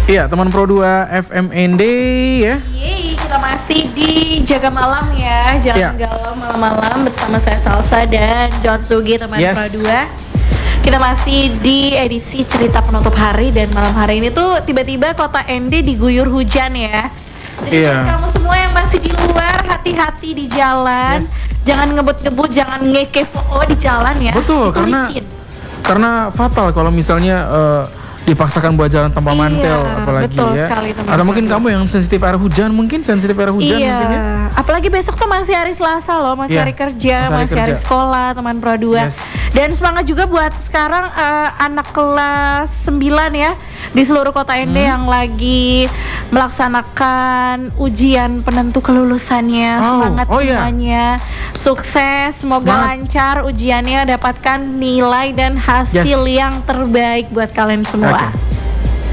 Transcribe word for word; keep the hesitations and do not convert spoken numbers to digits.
Iya, teman Pro dua F M N D ya. Yeay, kita masih di Jaga Malam ya. Jangan Iya. galau malam-malam bersama saya Salsa dan John Sugi, teman Yes. Pro dua. Kita masih di edisi cerita penutup hari, dan malam hari ini tuh tiba-tiba kota N D diguyur hujan ya. Jadi Iya. buat kamu semua yang masih di luar, hati-hati di jalan. Yes. Jangan ngebut-ngebut, jangan ngekepo di jalan ya. Betul, Itu karena licin. karena fatal kalau misalnya eh, dipaksakan buat jalan tanpa Iya, mantel, apalagi betul ya. sekali, teman Atau mungkin Pro dua. kamu yang sensitif air hujan, mungkin sensitif air hujan Iya, mungkin ya. apalagi besok tuh masih hari Selasa loh, masih Iya, hari kerja, masih hari masih hari kerja. sekolah, teman Pro dua. Yes. Dan semangat juga buat sekarang eh, anak kelas sembilan ya di seluruh kota N D Hmm. yang lagi melaksanakan ujian penentu kelulusannya. Oh, Semangat oh iya. semuanya, sukses, semoga Semangat. lancar ujiannya, dapatkan nilai dan hasil Yes. yang terbaik buat kalian semua. Oke.